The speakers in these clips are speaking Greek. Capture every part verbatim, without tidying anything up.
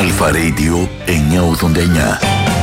Αλφα Radio εννιακόσια ογδόντα εννιά.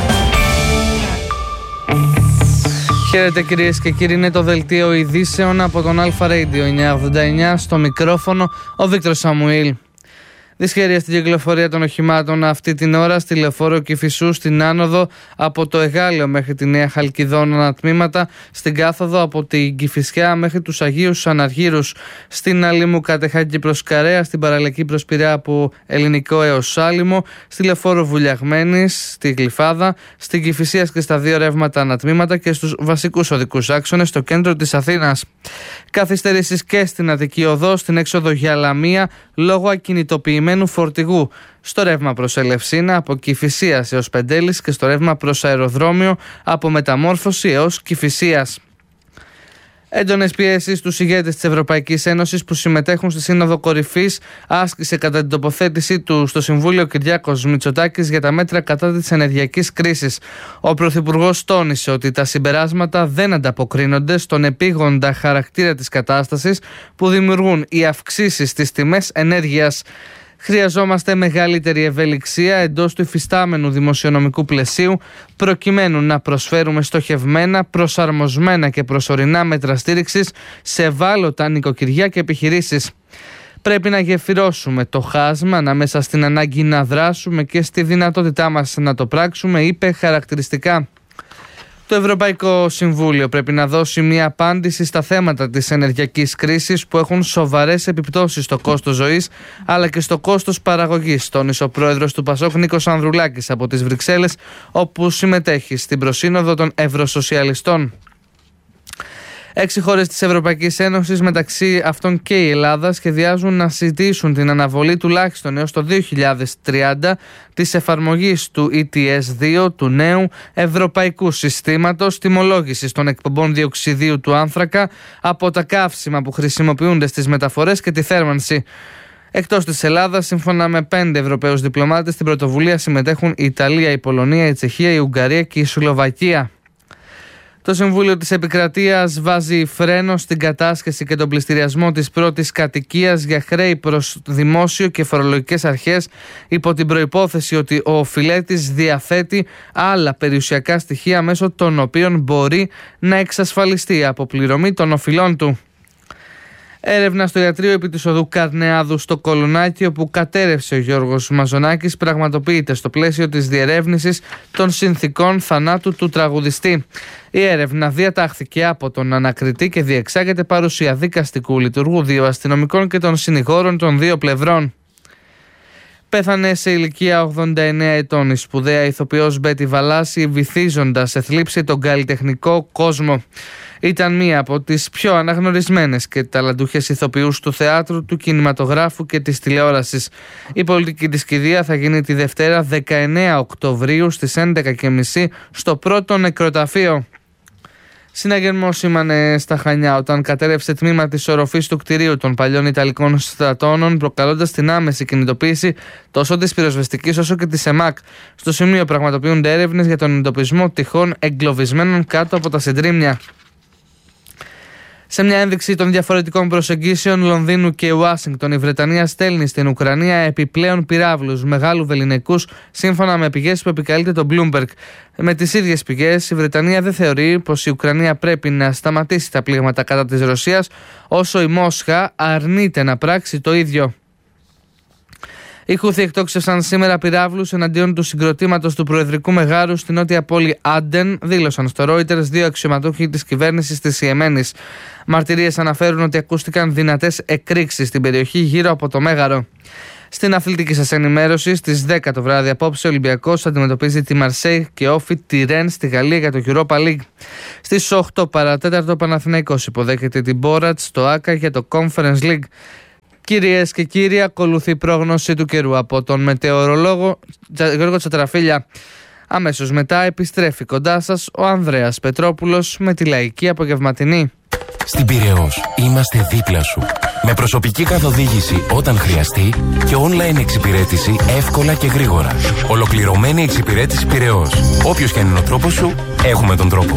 Χαίρετε κυρίες και κύριοι, είναι το δελτίο ειδήσεων από τον Αλφα Radio εννιακόσια ογδόντα εννιά. Στο μικρόφωνο ο Βίκτορ Σαμουήλ. Δυσχέρεια στην κυκλοφορία των οχημάτων αυτή την ώρα στη Λεωφόρο Κηφισού, στην άνοδο από το Εγάλεο μέχρι τη Νέα Χαλκιδόνα τμήματα, στην κάθοδο από την Κηφισιά μέχρι τους Αγίους Αναργύρους, στην Αλήμου Κατεχάκη προς Καρέα, στην παραλιακή προς Πειραιά από Ελληνικό έως Σάλιμο, στη Λεωφόρο Βουλιαγμένης, στη Γλυφάδα, στην Κηφισίας και στα δύο ρεύματα ανατμήματα και στους βασικούς οδικούς άξονες στο κέντρο της Αθήνας. Καθυστερήσεις και στην Αττική Οδό, στην έξοδο για Λαμία λόγω ακινητοποιημένου φορτηγού, στο ρεύμα προς Ελευσίνα από Κηφισίας έως Πεντέλης και στο ρεύμα προς αεροδρόμιο από Μεταμόρφωση έως Κηφισίας. Έντονες πιέσεις στους ηγέτες της Ευρωπαϊκής Ένωσης που συμμετέχουν στη Σύνοδο Κορυφής άσκησε κατά την τοποθέτησή του στο Συμβούλιο Κυριάκος Μητσοτάκης για τα μέτρα κατά της ενεργειακής κρίσης. Ο Πρωθυπουργός τόνισε ότι τα συμπεράσματα δεν ανταποκρίνονται στον επίγοντα χαρακτήρα της κατάστασης που δημιουργούν οι αυξήσεις στις τιμές ενέργειας. Χρειαζόμαστε μεγαλύτερη ευελιξία εντός του υφιστάμενου δημοσιονομικού πλαισίου προκειμένου να προσφέρουμε στοχευμένα, προσαρμοσμένα και προσωρινά μέτρα στήριξης σε ευάλωτα νοικοκυριά και επιχειρήσεις. Πρέπει να γεφυρώσουμε το χάσμα ανάμεσα στην ανάγκη να δράσουμε και στη δυνατότητά μας να το πράξουμε, είπε χαρακτηριστικά. Το Ευρωπαϊκό Συμβούλιο πρέπει να δώσει μια απάντηση στα θέματα της ενεργειακής κρίσης που έχουν σοβαρές επιπτώσεις στο κόστος ζωής αλλά και στο κόστος παραγωγής, τόνισε ο πρόεδρος του Πασόκ Νίκος Ανδρουλάκης από τις Βρυξέλλες, όπου συμμετέχει στην προσύνοδο των Ευρωσοσιαλιστών. Έξι χώρες της Ευρωπαϊκής Ένωσης, μεταξύ αυτών και η Ελλάδα, σχεδιάζουν να συζητήσουν την αναβολή τουλάχιστον έως το δύο χιλιάδες τριάντα της εφαρμογής του ι τι ες δύο, του νέου Ευρωπαϊκού Συστήματος Τιμολόγησης των Εκπομπών Διοξιδίου του Άνθρακα από τα καύσιμα που χρησιμοποιούνται στις μεταφορές και τη θέρμανση. Εκτός της Ελλάδας, σύμφωνα με πέντε Ευρωπαίους διπλωμάτες, στην πρωτοβουλία συμμετέχουν η Ιταλία, η Πολωνία, η Τσεχία, η Ουγγαρία και η Σλοβακία. Το Συμβούλιο της Επικρατείας βάζει φρένο στην κατάσχεση και τον πληστηριασμό της πρώτης κατοικίας για χρέη προς δημόσιο και φορολογικές αρχές υπό την προϋπόθεση ότι ο οφειλέτης διαθέτει άλλα περιουσιακά στοιχεία μέσω των οποίων μπορεί να εξασφαλιστεί η αποπληρωμή των οφειλών του. Έρευνα στο ιατρείο επί της οδού Καρνεάδου στο Κολονάκι, όπου κατέρευσε ο Γιώργος Μαζονάκης, πραγματοποιείται στο πλαίσιο της διερεύνησης των συνθηκών θανάτου του τραγουδιστή. Η έρευνα διατάχθηκε από τον ανακριτή και διεξάγεται παρουσία δικαστικού λειτουργού, δύο αστυνομικών και των συνηγόρων των δύο πλευρών. Πέθανε σε ηλικία ογδόντα εννέα ετών η σπουδαία ηθοποιός Μπέτη Βαλάση, βυθίζοντας σε θλίψη τον καλλιτεχνικό κόσμο. Ήταν μία από τις πιο αναγνωρισμένες και ταλαντούχες ηθοποιούς του θεάτρου, του κινηματογράφου και της τηλεόρασης. Η πολιτική της κηδεία θα γίνει τη Δευτέρα δεκαεννέα Οκτωβρίου στις έντεκα και μισή στο πρώτο νεκροταφείο. Συναγερμός σήμανε στα Χανιά όταν κατέρευσε τμήμα της οροφής του κτηρίου των παλιών Ιταλικών στρατώνων, προκαλώντας την άμεση κινητοποίηση τόσο της πυροσβεστικής όσο και της ΕΜΑΚ. Στο σημείο πραγματοποιούνται έρευνες για τον εντοπισμό τυχών εγκλωβισμένων κάτω από τα συντρίμμια. Σε μια ένδειξη των διαφορετικών προσεγγίσεων Λονδίνου και Ουάσιγκτον, η Βρετανία στέλνει στην Ουκρανία επιπλέον πυράβλους μεγάλου βεληνικούς, σύμφωνα με πηγές που επικαλείται το Bloomberg. Με τις ίδιες πηγές, η Βρετανία δεν θεωρεί πως η Ουκρανία πρέπει να σταματήσει τα πλήγματα κατά της Ρωσίας, όσο η Μόσχα αρνείται να πράξει το ίδιο. Οι Χούθι εκτόξευσαν σήμερα πυράβλους εναντίον του συγκροτήματος του Προεδρικού Μεγάρου στην νότια πόλη Άντεν, δήλωσαν στο Reuters δύο αξιωματούχοι της κυβέρνησης της Ιεμένης. Μαρτυρίες αναφέρουν ότι ακούστηκαν δυνατές εκρήξεις στην περιοχή γύρω από το Μέγαρο. Στην αθλητική σας ενημέρωση, στις δέκα το βράδυ απόψε, ο Ολυμπιακός αντιμετωπίζει τη Μαρσέη και όφι τη Ρεν στη Γαλλία για το Europa League. Στις οκτώ παρά τέταρτο, ο Παναθηναϊκός υποδέχεται την Μπόρατ στο Άκα για το Conference League. Κυρίες και κύριοι, ακολουθεί η πρόγνωση του καιρού από τον μετεωρολόγο Γιώργο Τσατραφίλια. Αμέσως μετά επιστρέφει κοντά σας ο Ανδρέας Πετρόπουλος με τη λαϊκή απογευματινή. Στην Πειραιώς είμαστε δίπλα σου. Με προσωπική καθοδήγηση όταν χρειαστεί και online εξυπηρέτηση εύκολα και γρήγορα. Ολοκληρωμένη εξυπηρέτηση Πειραιώς. Όποιος και αν είναι ο τρόπος σου, έχουμε τον τρόπο.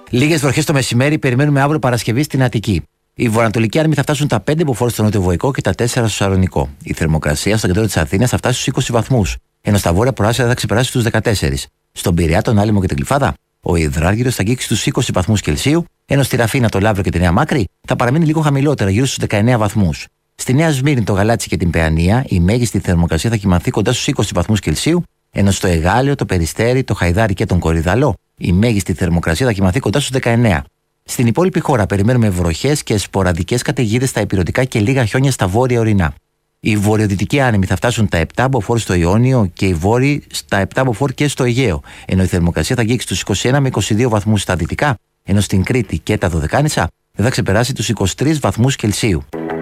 Λίγες βροχές το μεσημέρι περιμένουμε αύριο Παρασκευή στην Αττική. Οι βορειοανατολικοί άνεμοι θα φτάσουν τα πέντε μποφόρ στο νοτιοβοϊκό και τα τέσσερα στο Σαλονικό. Η θερμοκρασία στο κέντρο της Αθήνας θα φτάσει στους είκοσι βαθμούς, ενώ στα βόρεια προάστια θα ξεπεράσει τους δεκατέσσερις. Στον Πειραιά, τον Άλυμο και την Γλυφάδα, ο υδράργυρος θα αγγίξει τους είκοσι βαθμούς Κελσίου, ενώ στη Ραφίνα, το Λαύριο και τη Νέα Μάκρη θα παραμείνει λίγο χαμηλότερα, γύρω στους δεκαεννέα βαθμούς. Στη Νέα Σμύρνη, το Γαλάτσι και την Παιανία, η μέγιστη θερμοκρασία θα κυμανθεί κοντά στους είκοσι βαθμούς Κελσίου, ενώ στο Εγάλεο, το Περιστέρι, το Χαϊδάρι και τον Κορυδαλό, η μέγιστη θερμοκρασία θα κυμανθεί κοντά στους δεκαεννέα. Στην υπόλοιπη χώρα περιμένουμε βροχές και σποραδικές καταιγίδες στα ηπειρωτικά και λίγα χιόνια στα βόρεια ορεινά. Οι βορειοδυτικοί άνεμοι θα φτάσουν τα επτά μποφόρ στο Ιόνιο και οι βόρειοι στα επτά μποφόρ και στο Αιγαίο, ενώ η θερμοκρασία θα αγγίξει τους είκοσι ένα με είκοσι δύο βαθμούς στα δυτικά, ενώ στην Κρήτη και τα Δωδεκάνησα δεν θα ξεπεράσει τους είκοσι τρεις βαθμούς Κελσίου.